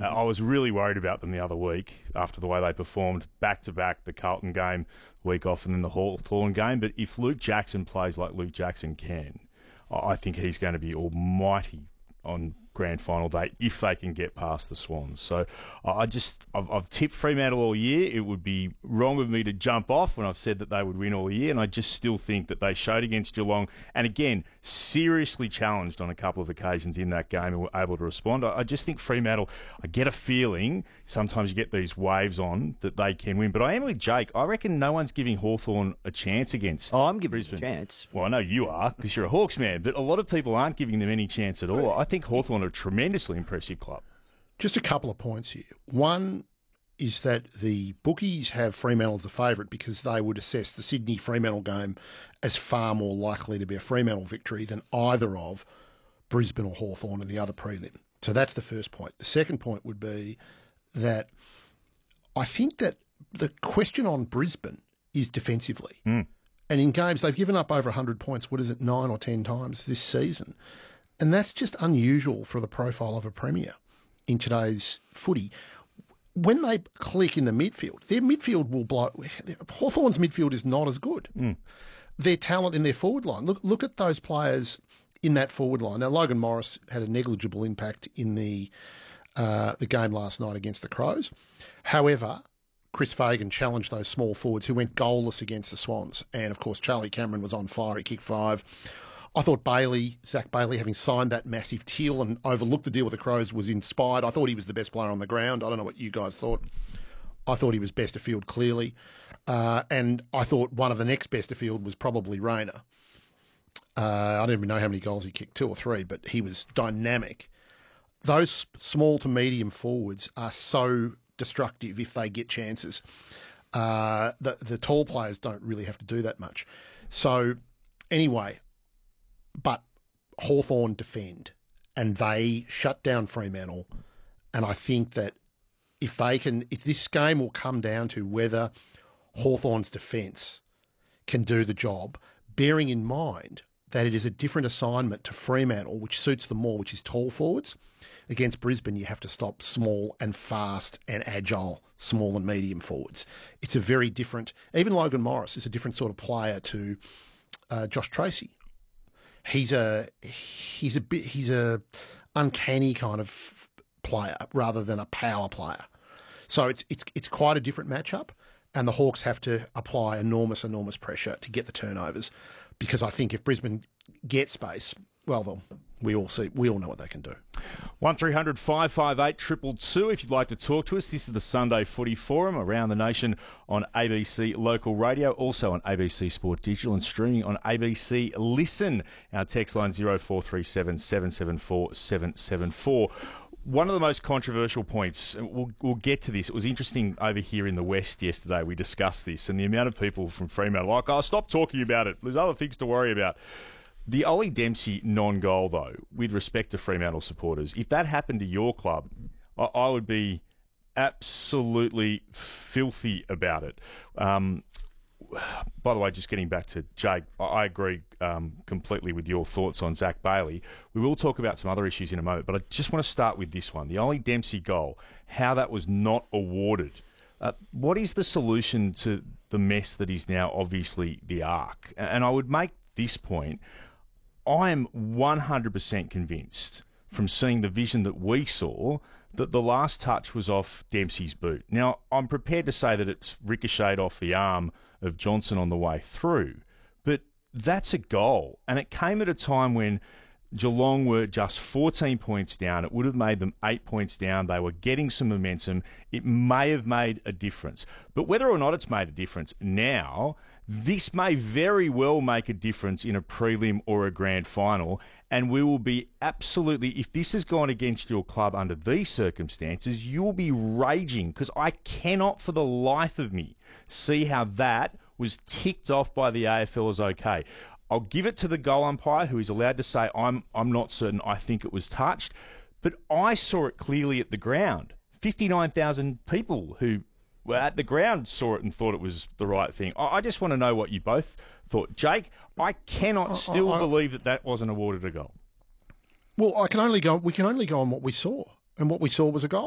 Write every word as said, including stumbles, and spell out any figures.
Uh, I was really worried about them the other week after the way they performed back-to-back, the Carlton game, week off, and then the Hawthorn game. But if Luke Jackson plays like Luke Jackson can, I think he's going to be almighty on grand final day if they can get past the Swans. So I just, I've, I've tipped Fremantle all year. It would be wrong of me to jump off when I've said that they would win all year, and I just still think that they showed against Geelong, and again, seriously challenged on a couple of occasions in that game and were able to respond. I, I just think Fremantle, I get a feeling, sometimes you get these waves on that they can win, but I am with Jake. I reckon no one's giving Hawthorn a chance against Oh, I'm giving Brisbane. them a chance. Well, I know you are, because you're a Hawks man, but a lot of people aren't giving them any chance at all. I think Hawthorn are a tremendously impressive club. Just a couple of points here. One is that the bookies have Fremantle as the favourite because they would assess the Sydney Fremantle game as far more likely to be a Fremantle victory than either of Brisbane or Hawthorn in the other prelim. So that's the first point. The second point would be that I think that the question on Brisbane is defensively. Mm. And in games, they've given up over one hundred points, what is it, nine or ten times this season. And that's just unusual for the profile of a premier in today's footy. When they click in the midfield, their midfield will blow. Hawthorn's midfield is not as good. Mm. Their talent in their forward line. Look, look at those players in that forward line. Now, Logan Morris had a negligible impact in the uh, the game last night against the Crows. However, Chris Fagan challenged those small forwards who went goalless against the Swans. And, of course, Charlie Cameron was on fire. He kicked five. I thought Bailey, Zach Bailey, having signed that massive deal and overlooked the deal with the Crows, was inspired. I thought he was the best player on the ground. I don't know what you guys thought. I thought he was best of field clearly. Uh, and I thought one of the next best of field was probably Rayner. Uh, I don't even know how many goals he kicked, two or three, but he was dynamic. Those small to medium forwards are so destructive if they get chances. Uh, the, the tall players don't really have to do that much. So anyway... But Hawthorn defend, and they shut down Fremantle. And I think that if they can, if this game will come down to whether Hawthorn's defence can do the job, bearing in mind that it is a different assignment to Fremantle, which suits them more, which is tall forwards. Against Brisbane, you have to stop small and fast and agile, small and medium forwards. It's a very different, even Logan Morris is a different sort of player to uh, Josh Tracy. He's a he's a bit he's a uncanny kind of player rather than a power player. So it's it's it's quite a different matchup, and the Hawks have to apply enormous enormous pressure to get the turnovers, because I think if Brisbane get space, well, they'll, we all see we all know what they can do. one three hundred five five eight two two two if you'd like to talk to us. This is the Sunday Footy Forum around the nation on A B C Local Radio, also on A B C Sport Digital and streaming on A B C Listen. Our text line zero four three seven, seven seven four, seven seven four. One of the most controversial points, we'll, we'll get to this, it was interesting over here in the West yesterday, we discussed this, and the amount of people from Fremantle like, oh, stop talking about it, there's other things to worry about. The Ollie Dempsey non-goal, though, with respect to Fremantle supporters, if that happened to your club, I, I would be absolutely filthy about it. Um, by the way, just getting back to Jake, I, I agree um, completely with your thoughts on Zach Bailey. We will talk about some other issues in a moment, but I just want to start with this one. The Ollie Dempsey goal, how that was not awarded. Uh, what is the solution to the mess that is now obviously the Arc? And I would make this point. I am one hundred percent convinced from seeing the vision that we saw that the last touch was off Dempsey's boot. Now, I'm prepared to say that it's ricocheted off the arm of Johnson on the way through, but that's a goal. And it came at a time when Geelong were just fourteen points down. It would have made them eight points down. They were getting some momentum. It may have made a difference. But whether or not it's made a difference now, this may very well make a difference in a prelim or a grand final. And we will be absolutely, if this has gone against your club under these circumstances, you'll be raging, because I cannot for the life of me see how that was ticked off by the A F L as okay. I'll give it to the goal umpire, who is allowed to say, I'm I'm not certain, I think it was touched. But I saw it clearly at the ground. fifty-nine thousand people who were at the ground saw it and thought it was the right thing. I, I just want to know what you both thought. Jake, I cannot still I, I, believe that that wasn't awarded a goal. Well, I can only go. we can only go on what we saw. And what we saw was a goal.